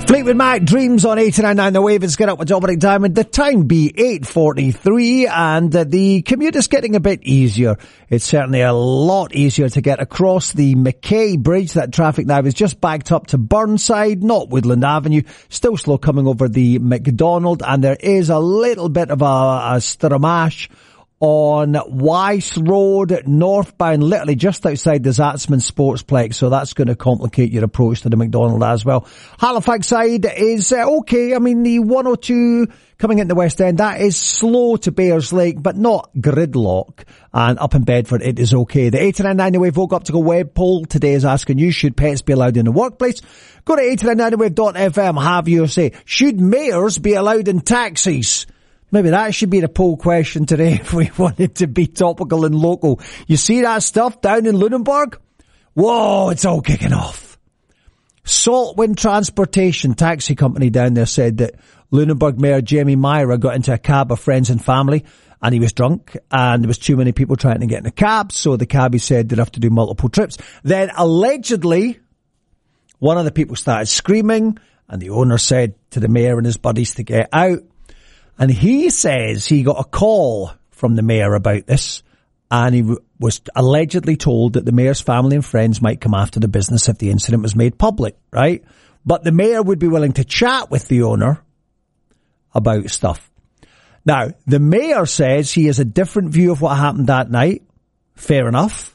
Fleetwood Mac, Dreams on 89.9 The Wave. It's Get Up with Dominic Diamond. The time be 8:43 and the commute is getting a bit easier. It's certainly a lot easier to get across the McKay Bridge. That traffic now is just backed up to Burnside, not Woodland Avenue. Still slow coming over the McDonald, and there is a little bit of a stramash on Weiss Road, northbound, literally just outside the Zatzman Sportsplex, so that's going to complicate your approach to the McDonald as well. Halifax side is okay. I mean, the 102 coming into the West End, that is slow to Bayers Lake, but not gridlock. And up in Bedford, it is okay. The 89.9 The Wave Vogue Up to Go web poll today is asking you, should pets be allowed in the workplace? Go to 89.9thewave.fm, have your say. Should mayors be allowed in taxis? Maybe that should be the poll question today if we wanted to be topical and local. You see that stuff down in Lunenburg? Whoa, it's all kicking off. Saltwind Transportation taxi company down there said that Lunenburg Mayor Jamie Myra got into a cab of friends and family and he was drunk and there was too many people trying to get in a cab, so the cabbie said they'd have to do multiple trips. Then allegedly, one of the people started screaming and the owner said to the mayor and his buddies to get out. And he says he got a call from the mayor about this, and he was allegedly told that the mayor's family and friends might come after the business if the incident was made public, right? But the mayor would be willing to chat with the owner about stuff. Now, the mayor says he has a different view of what happened that night. Fair enough.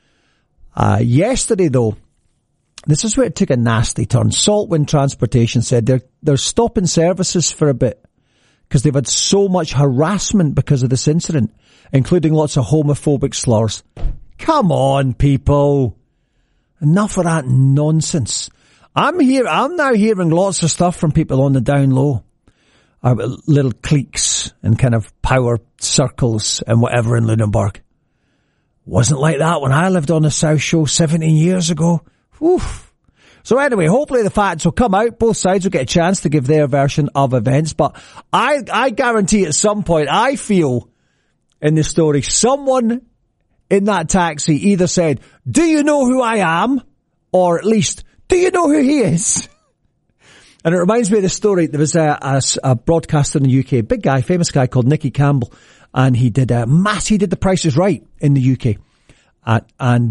Yesterday, though, this is where it took a nasty turn. Saltwind Transportation said they're stopping services for a bit, because they've had so much harassment because of this incident, including lots of homophobic slurs. Come on, people. Enough of that nonsense. I'm now hearing lots of stuff from people on the down low. Little cliques and kind of power circles and whatever in Lunenburg. Wasn't like that when I lived on the South Shore 17 years ago. Oof. So anyway, hopefully the facts will come out. Both sides will get a chance to give their version of events. But I guarantee at some point, I feel in this story, someone in that taxi either said, do you know who I am? Or at least, do you know who he is? And it reminds me of the story. There was a broadcaster in the UK, big guy, famous guy called Nicky Campbell. And he did The Price is Right in the UK.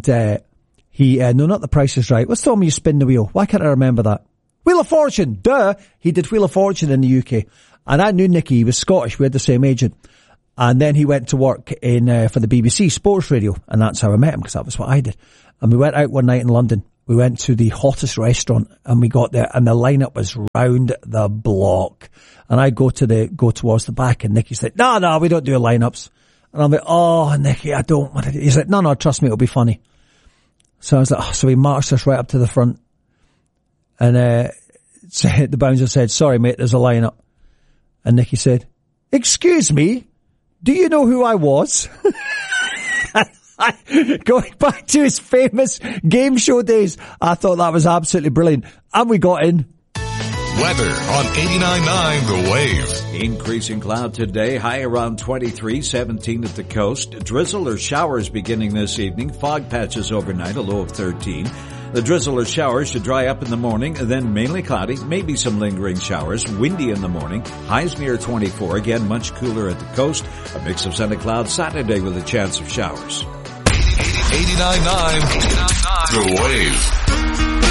No, not The Price is Right. What's the one where you spin the wheel? Why can't I remember that? Wheel of Fortune. Duh. He did Wheel of Fortune in the UK. And I knew Nicky. He was Scottish. We had the same agent. And then he went to work for the BBC Sports Radio. And that's how I met him, because that was what I did. And we went out one night in London. We went to the hottest restaurant and we got there and the lineup was round the block. And I go towards the back and Nicky's like, no, we don't do lineups. And I'm like, oh, Nicky, I don't want to do it. He's like, no, trust me, it'll be funny. So I was like, so we marched us right up to the front. And the bouncer said, sorry, mate, there's a lineup. And Nicky said, excuse me, do you know who I was? Going back to his famous game show days, I thought that was absolutely brilliant. And we got in. Weather on 89.9 The Wave. Increasing cloud today, high around 23, 17 at the coast. Drizzle or showers beginning this evening. Fog patches overnight, a low of 13. The drizzle or showers should dry up in the morning, then mainly cloudy, maybe some lingering showers. Windy in the morning, highs near 24. Again, much cooler at the coast. A mix of sun and clouds Saturday with a chance of showers. 89.9 The Wave.